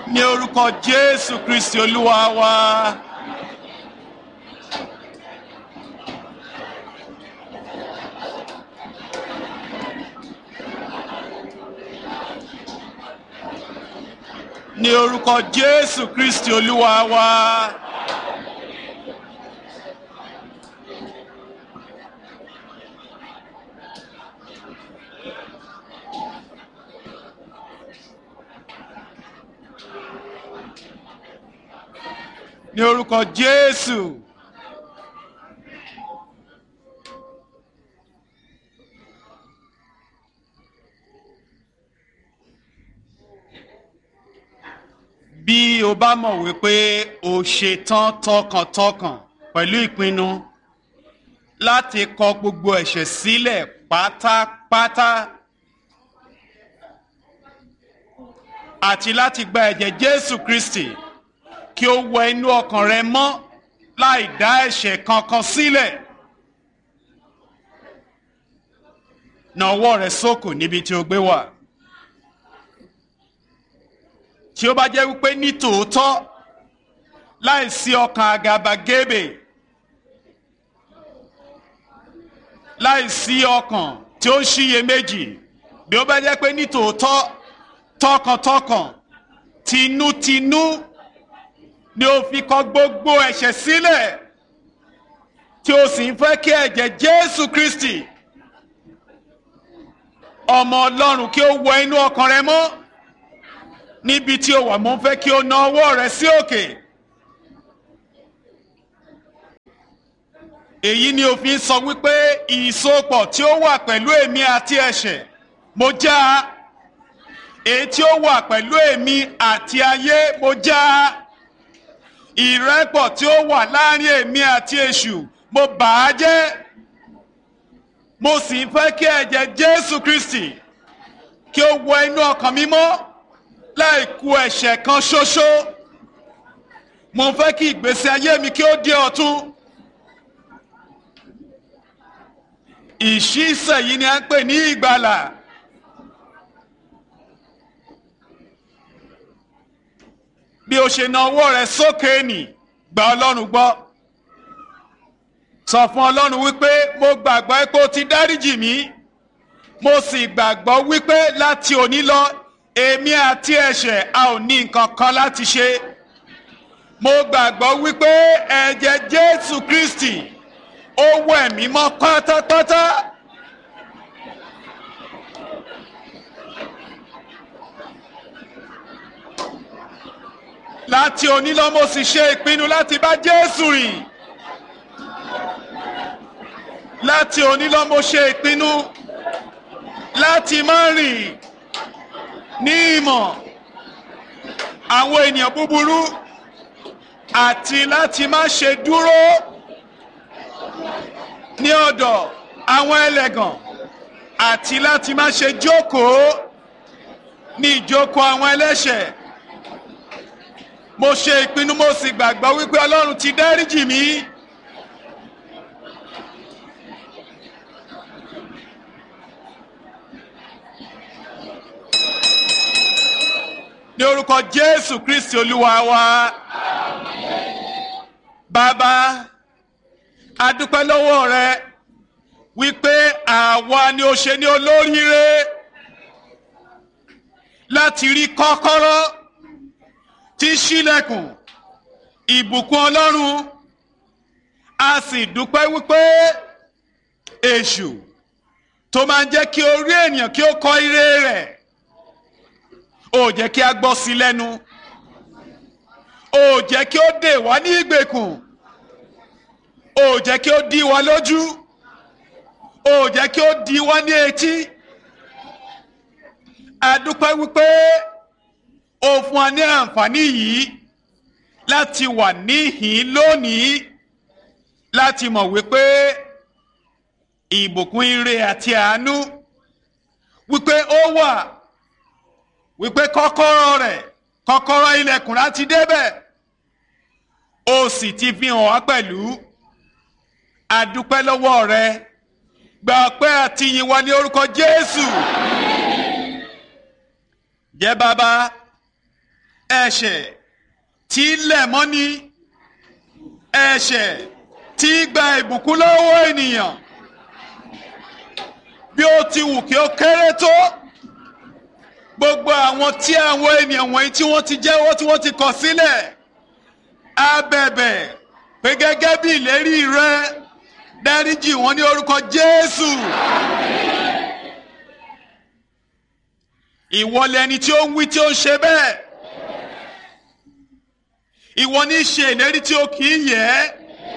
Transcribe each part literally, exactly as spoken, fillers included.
Ní orúkọ Jésù Kristi Olúwa wa. Ní orúkọ Jésù Kristi Olúwa wa. Ní orúkọ Jésù. Bí o bá mọ̀ wípé o ṣetán tọkàntọkàn pẹ̀lú ìpinnu láti kọ gbogbo ẹ̀ṣẹ̀ sílẹ̀ pátápátá àti láti gba ẹ̀jẹ̀ Jésù Kristi kí ó wọ inú ọkàn rẹ mọ́ láì dá ẹ̀ṣẹ̀ kankan sílẹ̀, na ọwọ́ rẹ sókè níbi tí o gbé wà. Tí ó bá jẹ́ wípé ní tòótọ́ láì sí ọkàn àgàbàgebè, láì sí ọkàn tí ó ń ṣiyèméjì, bí ó bá jẹ́ pé ní tòótọ́ tọkàntọkàn tinútinú ni ó fi kọ gbogbo ẹ̀ṣẹ̀ sílẹ̀, tí ó sì ń fẹ́ kí ẹ̀jẹ̀ Jésù Kristi ọmọ Ọlọ́run kí ó wọ inú ọkàn rẹ mọ́, níbi tí ó wà mo ń fẹ́ kí ó na ọwọ́ rẹ sí òkè. Èyí ni òfin sọ wípé ìsopọ̀ tí ó wà pẹ̀lú èmi àti ẹ̀ṣẹ̀ mo já, èyí tí ó wà pẹ̀lú èmi àti ayé mo já, ìrẹ́pọ̀ tí ó wà láàrin èmi àti èṣù mo bà á jẹ́. Mo sì ń fẹ́ kí ẹ̀jẹ̀ Jésù Kristi kí ó wọ inú ọkàn mi mọ́ láì kù ẹ̀ṣẹ̀ kan ṣoṣo. Mo ń fẹ́ kí ìgbésí ayé mi kí ó di ọ̀tun. Ìṣísẹ̀ yìí ni a ń pè ní ìgbàlà. Bí o ṣe na ọwọ́ rẹ sókè nì, gba Ọlọ́run gbọ́. Sọ fún Ọlọ́run wípé mo gbàgbọ́ pé o ti dáríjì mí. Mo sì gbàgbọ́ wípé láti òní lọ èmi àti ẹ̀ṣẹ̀ a ò ní nǹkan kan láti ṣe. Mo gbàgbọ́ wípé ẹ̀jẹ̀ Jésù Kristi ó wẹ̀ mí mọ́ pátápátá. Láti òní lọ mo sì ṣe ìpinnu láti bá Jésù rìn. Láti òní lọ mo ṣe ìpinnu láti má rìn ní ìmọ̀ àwọn ènìyàn búburú àti láti má ṣe dúró ní ọ̀dọ̀ àwọn ẹlẹ́gàn àti láti má ṣe jókòó ní ìjókòó àwọn ẹlẹ́ṣẹ̀. Mo ṣe ìpinnu mo sì gbàgbọ́ wípé Ọlọ́run ti dáríjì mí. Ní orúkọ Jésù Kristi Olúwa wa. Bàbá, a dúpẹ́ lọ́wọ́ rẹ wípé àwa ni ó ṣe ní olóríire láti rí kọ́kọ́rọ́ tí ṣílẹ̀kùn ìbùkún Ọlọ́run. A sì dúpẹ́ wípé èṣù tó máa ń jẹ́ kí orí ènìyàn kí ó kọ ire rẹ̀, ó jẹ́ kí a gbọ́ sí lẹ́nu, ó jẹ́ kí ó dè wá ní ìgbèkùn, ó jẹ́ kí ó dí wa lójú, ó jẹ́ kí ó dí wa ní etí. A dúpẹ́ wípé ó fún wa ní àǹfààní yìí láti wà níhìn lónìí, láti mọ̀ wípé ìbùkún ire àti àánú wípé ó wà, wípé kọ́kọ́rọ́ rẹ̀, kọ́kọ́rọ́ ilẹ̀kùn láti débẹ̀, ó sì ti fi hàn wá pẹ̀lú. A dúpẹ́ lọ́wọ́ rẹ, gba ọpẹ́ àti ìyìn wa ní orúkọ Jésù. Jẹ́ bàbá, ẹ̀ṣẹ̀ tí lẹ̀ mọ́ni, ẹ̀ṣẹ̀ tí gba ìbùkún lọ́wọ́ ènìyàn bí ó ti wù kí ó kéré tó. Gbogbo àwọn tí àwọn ènìyàn wọ̀nyí tí wọ́n ti jẹ́wọ́ tí wọ́n ti kọ̀ sílẹ̀, a bẹ̀bẹ̀ pé gẹ́gẹ́ bí ìlérí rẹ dáríjì wọ́n ní orúkọ Jésù. Ìwọ lẹni tí ó ń wí tí ó ń ṣe bẹ́ẹ̀. Ìwọ ní ṣe ìlérí tí ó kì í yẹ̀.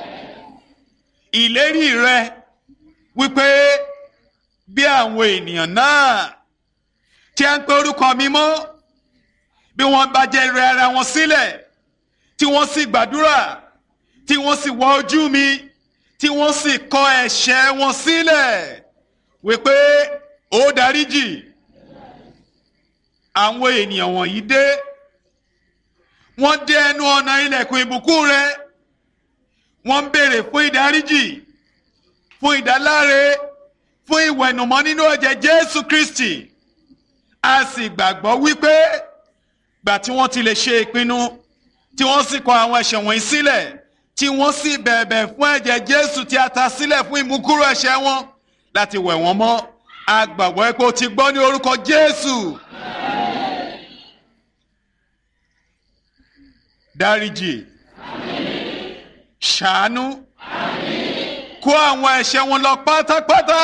Ìlérí rẹ wípé bí àwọn ènìyàn náà tí a ń pe orúkọ mi mọ́, bí wọ́n bá jẹ́ rẹ ara wọn sílẹ̀, tí wọ́n sì gbàdúrà, tí wọ́n sì wọ ojú mi, tí wọ́n sì kọ ẹ̀ṣẹ̀ wọn sílẹ̀, wípé ó dáríjì. Àwọn ènìyàn wọ̀nyí dé, wọ́n dé ẹnu ọ̀nà ilẹ̀kùn ìbùkún rẹ, wọ́n ń béèrè fún ìdáríjì, fún ìdáláre, fún ìwẹ̀nùmọ́ nínú ẹ̀jẹ̀ Jésù Kristi. A sì gbàgbọ́ wípé gbà tí wọ́n ti lè ṣe ìpinnu, tí wọ́n sì kọ àwọn ẹ̀ṣẹ̀ wọ̀nyí sílẹ̀, tí wọ́n sì bẹ̀bẹ̀ fún ẹ̀jẹ̀ Jésù tí a ta sílẹ̀ fún ìmúkúrò ẹ̀ṣẹ̀ wọn láti wẹ̀ wọ́n mọ́. A gbàgbọ́ pé o ti gbọ́ ní orúkọ Jésù. Dáríjì, ṣàánú, kó àwọn ẹ̀ṣẹ̀ wọn lọ pátápátá.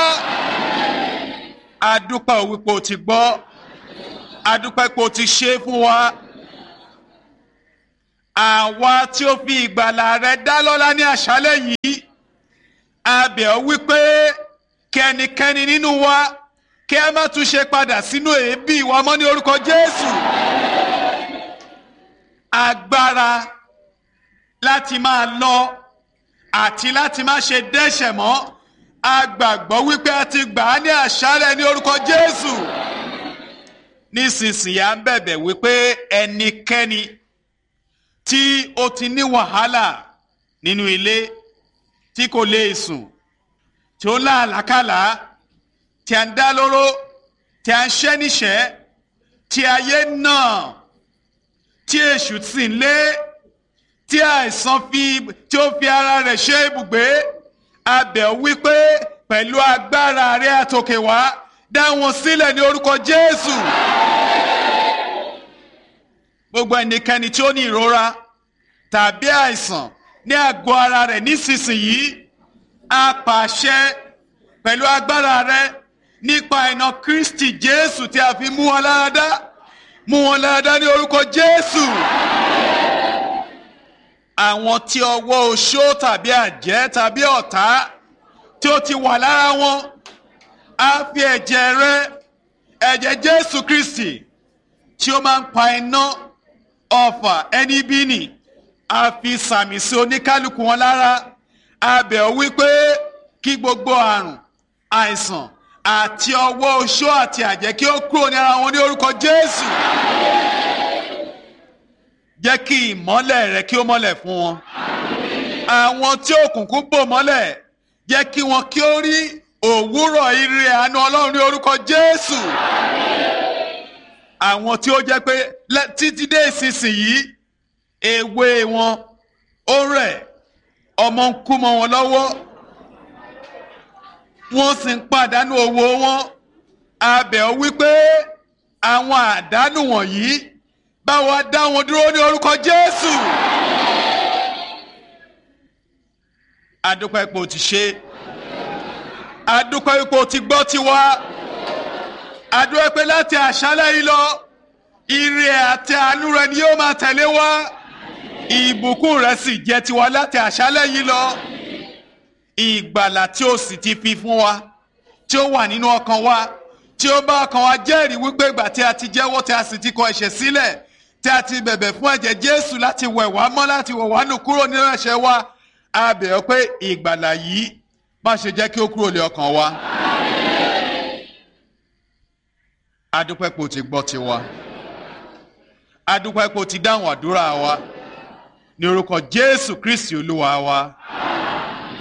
A dúpẹ́ wípé o ti gbọ́, a dúpẹ́ pé o ti ṣe fún wa. Àwa tí ó fi ìgbàlà rẹ dá lọ́lá ní àṣálẹ́ yìí, a bẹ̀ ọ́ wípé kí ẹnikẹ́ni nínú wa kí a má tún ṣe padà sínú èébì wa mọ́ ní orúkọ Jésù. Agbára láti máa lọ àti láti má ṣe dẹ́ṣẹ̀ mọ́, a gbàgbọ́ wípé a ti gbà á ní àṣálẹ́ ní orúkọ Jésù. Nísinsìnyí à ń bẹ̀bẹ̀ wípé ẹnikẹ́ni tí ó ti ní wàhálà nínú ilé, tí kò lè sùn, tí ó láàlákàlà, tí a ń dá lóró, tí a ń ṣẹ́ níṣẹ́, tí ayé náà, tí èṣù sì ń lé, tí àìsàn fi tí ó fi ara rẹ̀ ṣe ibùgbé, a bẹ̀ ọ́ wípé pẹ̀lú agbára rẹ àtòkè wá dá wọn sílẹ̀ ní orúkọ Jésù. Gbogbo ẹnikẹ́ni tí ó ní ìrora tàbí àìsàn ní àgọ́ ara rẹ̀ nísinsìnyí, a pàṣẹ pẹ̀lú agbára rẹ nípa iná Kristi Jésù tí a fi mú wọn lára dá, mú wọn lára dá ní orúkọ Jésù. Àwọn tí ọwọ́ oṣó tàbí àjẹ́ tàbí ọ̀tá tí ó ti wà lára wọn, a fi ẹ̀jẹ̀ rẹ, ẹ̀jẹ̀ Jésù Kristi tí ó máa ń pa iná ọfà ẹni bí nì, a fi sàmì sí oníkálukú wọn lára. A bẹ̀ ọ́ wípé kí gbogbo àrùn, àìsàn àti ọwọ́ oṣó àti àjẹ́ kí ó kúrò ní ara wọn ní orúkọ Jésù. Jẹ́ kí ìmọ́lẹ̀ rẹ kí ó mọ́lẹ̀ fún wọn. Àwọn tí òkùnkùn bò mọ́lẹ̀, jẹ́ kí wọn kí ó rí òwúrọ̀ ire àánú Ọlọ́run ní orúkọ Jésù. Àwọn tí ó jẹ́ pé títí dé ìsinsìnyí èwe wọn ó rẹ̀, ọmọ ń kú mọ́ wọn lọ́wọ́, wọ́n sì ń pàdánù owó wọn. A bẹ̀ ọ́ wípé àwọn àdánù wọ̀nyí bá wa dá wọn dúró ní orúkọ Jésù. A dúpẹ́ pé o ti ṣe, a dúpẹ́ pé o ti gbọ́ tiwa, a dúpẹ́ pé láti àṣálẹ́ yìí lọ ire àti àánú rẹ ni yóò máa tẹ̀lé wa, ìbùkún rẹ sì jẹ́ tiwa láti àṣálẹ́ yìí lọ. Ìgbàlà tí o sì ti fi fún wa, tí ó wà nínú ọkàn wa, tí ó bá ọkàn wa jẹ́rìí wípé ìgbà tí a ti jẹ́wọ́ tí a sì ti kọ ẹ̀ṣẹ̀ sílẹ̀, tí a ti bẹ̀bẹ̀ fún ẹ̀jẹ̀ Jésù láti wẹ̀ wá mọ́, láti wẹ̀ wá nù kúrò nínú ẹ̀ṣẹ̀ wa, a bẹ̀ ọ́ pé ìgbàlà yìí má ṣe jẹ́ kí ó kúrò lé ọkàn wa. A dúpẹ́ pé o ti gbọ́ tiwa, a dúpẹ́ pé o ti dáhùn àdúrà wa ní orúkọ Jésù Kristi Olúwa wa.